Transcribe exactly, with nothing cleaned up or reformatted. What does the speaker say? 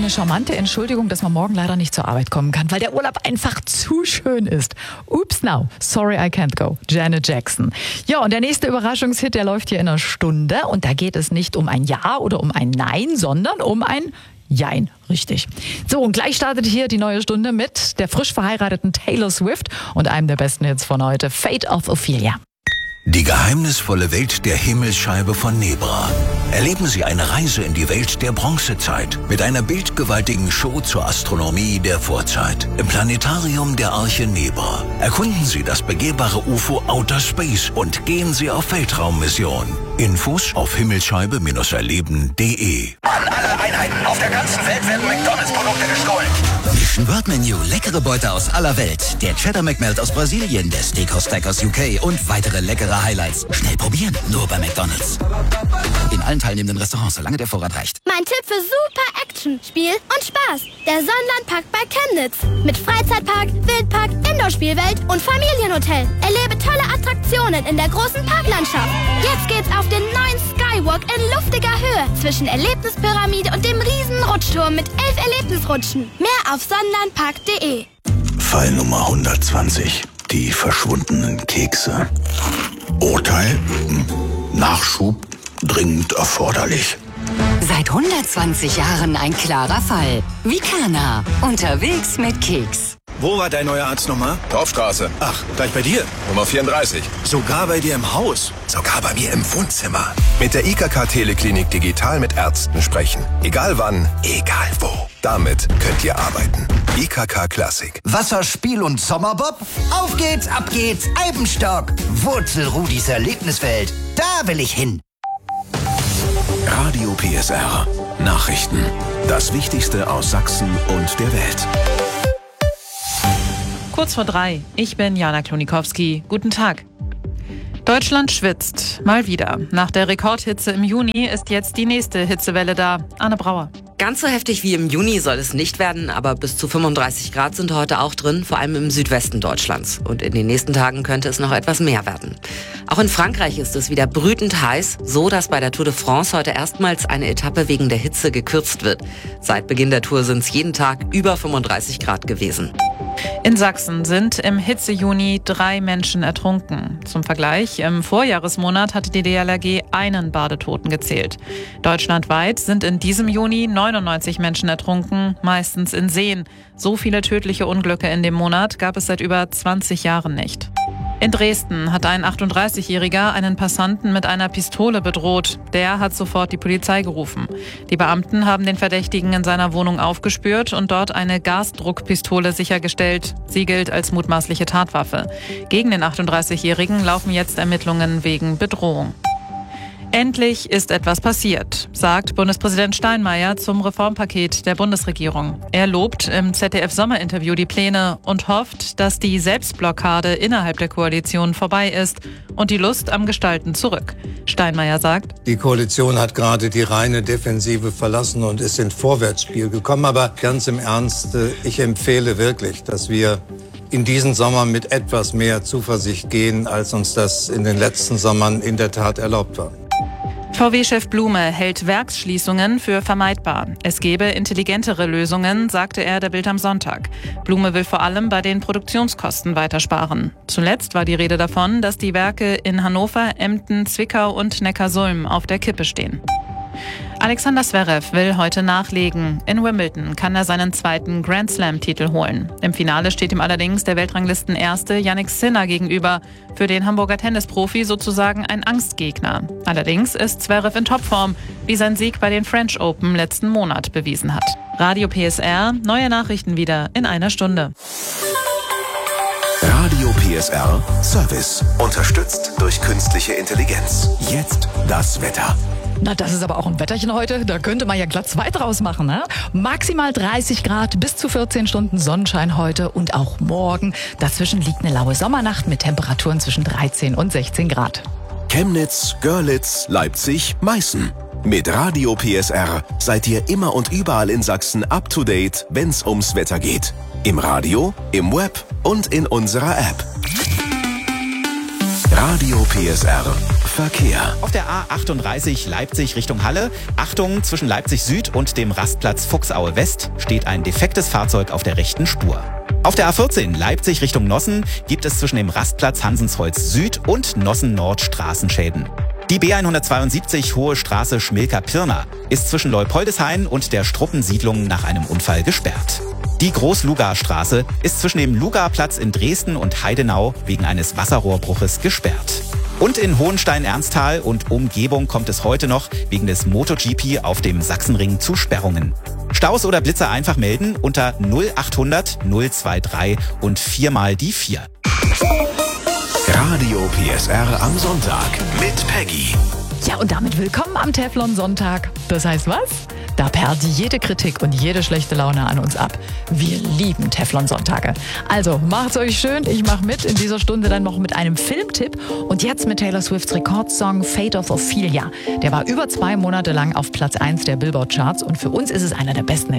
eine charmante Entschuldigung, dass man morgen leider nicht zur Arbeit kommen kann, weil der Urlaub einfach zu schön ist. Oops now, sorry I can't go. Janet Jackson. Ja, und der nächste Überraschungshit, der läuft hier in einer Stunde. Und da geht es nicht um ein Ja oder um ein Nein, sondern um ein Jein, richtig. So, und gleich startet hier die neue Stunde mit der frisch verheirateten Taylor Swift und einem der besten Hits von heute, Fate of Ophelia. Die geheimnisvolle Welt der Himmelsscheibe von Nebra. Erleben Sie eine Reise in die Welt der Bronzezeit mit einer bildgewaltigen Show zur Astronomie der Vorzeit im Planetarium der Arche Nebra. Erkunden Sie das begehbare U F O Outer Space und gehen Sie auf Weltraummission. Infos auf himmelsscheibe erleben punkt de. An alle Einheiten auf der ganzen Welt werden McDonalds-Produkte gestohlen. Mission Word Menu, leckere Beute aus aller Welt. Der Cheddar McMelt aus Brasilien, der Steakhouse Stack aus U K und weitere leckere Highlights. Schnell probieren, nur bei McDonalds. In allen teilnehmenden Restaurants, solange der Vorrat reicht. Mein Tipp für super Action, Spiel und Spaß. Der Sonnenlandpark bei Chemnitz. Mit Freizeitpark, Wildpark, Indoor-Spielwelt und Familienhotel. Erlebe tolle Attraktionen in der großen Parklandschaft. Jetzt geht's auf den neuen Skywalk in luftiger Höhe zwischen Erlebnispyramide und dem riesen Rutschturm mit elf Erlebnisrutschen. Mehr auf sonnenlandpark punkt de. Fall Nummer hundertzwanzig. Die verschwundenen Kekse. Urteil? Nachschub dringend erforderlich. Seit hundertzwanzig Jahren ein klarer Fall. Vicana. Unterwegs mit Keks. Wo war dein neuer Arzt nochmal? Dorfstraße. Ach, gleich bei dir. Nummer vierunddreißig. Sogar bei dir im Haus. Sogar bei mir im Wohnzimmer. Mit der I K K-Teleklinik digital mit Ärzten sprechen. Egal wann, egal wo. Damit könnt ihr arbeiten. I K K Klassik. Wasserspiel und Sommerbob? Auf geht's, ab geht's, Eibenstock. Wurzelrudis Erlebniswelt. Da will ich hin. Radio P S R. Nachrichten. Das Wichtigste aus Sachsen und der Welt. Kurz vor drei. Ich bin Jana Klonikowski. Guten Tag. Deutschland schwitzt. Mal wieder. Nach der Rekordhitze im Juni ist jetzt die nächste Hitzewelle da. Anne Brauer. Ganz so heftig wie im Juni soll es nicht werden, aber bis zu fünfunddreißig Grad sind heute auch drin, vor allem im Südwesten Deutschlands. Und in den nächsten Tagen könnte es noch etwas mehr werden. Auch in Frankreich ist es wieder brütend heiß, so dass bei der Tour de France heute erstmals eine Etappe wegen der Hitze gekürzt wird. Seit Beginn der Tour sind es jeden Tag über fünfunddreißig Grad gewesen. In Sachsen sind im Hitze-Juni drei Menschen ertrunken. Zum Vergleich, im Vorjahresmonat hatte die D L R G einen Badetoten gezählt. Deutschlandweit sind in diesem Juni neunundneunzig Menschen ertrunken, meistens in Seen. So viele tödliche Unglücke in dem Monat gab es seit über zwanzig Jahren nicht. In Dresden hat ein achtunddreißigjähriger einen Passanten mit einer Pistole bedroht. Der hat sofort die Polizei gerufen. Die Beamten haben den Verdächtigen in seiner Wohnung aufgespürt und dort eine Gasdruckpistole sichergestellt. Sie gilt als mutmaßliche Tatwaffe. Gegen den achtunddreißigjährigen laufen jetzt Ermittlungen wegen Bedrohung. Endlich ist etwas passiert, sagt Bundespräsident Steinmeier zum Reformpaket der Bundesregierung. Er lobt im Z D F-Sommerinterview die Pläne und hofft, dass die Selbstblockade innerhalb der Koalition vorbei ist und die Lust am Gestalten zurück. Steinmeier sagt: Die Koalition hat gerade die reine Defensive verlassen und ist ins Vorwärtsspiel gekommen. Aber ganz im Ernst, ich empfehle wirklich, dass wir in diesen Sommer mit etwas mehr Zuversicht gehen, als uns das in den letzten Sommern in der Tat erlaubt war. V W-Chef Blume hält Werksschließungen für vermeidbar. Es gebe intelligentere Lösungen, sagte er der Bild am Sonntag. Blume will vor allem bei den Produktionskosten weitersparen. Zuletzt war die Rede davon, dass die Werke in Hannover, Emden, Zwickau und Neckarsulm auf der Kippe stehen. Alexander Zverev will heute nachlegen. In Wimbledon kann er seinen zweiten Grand-Slam-Titel holen. Im Finale steht ihm allerdings der Weltranglistenerste Jannik Sinner gegenüber. Für den Hamburger Tennisprofi sozusagen ein Angstgegner. Allerdings ist Zverev in Topform, wie sein Sieg bei den French Open letzten Monat bewiesen hat. Radio P S R, neue Nachrichten wieder in einer Stunde. Radio P S R Service. Unterstützt durch künstliche Intelligenz. Jetzt das Wetter. Na, das ist aber auch ein Wetterchen heute. Da könnte man ja glatt zwei draus machen, ne? Maximal dreißig Grad, bis zu vierzehn Stunden Sonnenschein heute und auch morgen. Dazwischen liegt eine laue Sommernacht mit Temperaturen zwischen dreizehn und sechzehn Grad. Chemnitz, Görlitz, Leipzig, Meißen. Mit Radio P S R seid ihr immer und überall in Sachsen up to date, wenn's ums Wetter geht. Im Radio, im Web und in unserer App. Radio P S R. Verkehr. Auf der A achtunddreißig Leipzig Richtung Halle. Achtung, zwischen Leipzig Süd und dem Rastplatz Fuchsaue West steht ein defektes Fahrzeug auf der rechten Spur. Auf der A vierzehn Leipzig Richtung Nossen gibt es zwischen dem Rastplatz Hansensholz Süd und Nossen Nord Straßenschäden. Die B hundertzweiundsiebzig Hohe Straße Schmilka-Pirna ist zwischen Leupoldeshain und der Struppensiedlung nach einem Unfall gesperrt. Die Groß-Lugar-Straße ist zwischen dem Lugarplatz in Dresden und Heidenau wegen eines Wasserrohrbruches gesperrt. Und in Hohenstein-Ernsthal und Umgebung kommt es heute noch wegen des MotoGP auf dem Sachsenring zu Sperrungen. Staus oder Blitzer einfach melden unter null achthundert null drei drei und viermal die vier. Radio P S R am Sonntag mit Peggy. Ja, und damit willkommen am Teflon-Sonntag. Das heißt was? Da perlt jede Kritik und jede schlechte Laune an uns ab. Wir lieben Teflon-Sonntage. Also macht's euch schön, ich mach mit. In dieser Stunde dann noch mit einem Filmtipp und jetzt mit Taylor Swifts Rekordsong Fate of Ophelia. Der war über zwei Monate lang auf Platz eins der Billboard-Charts und für uns ist es einer der besten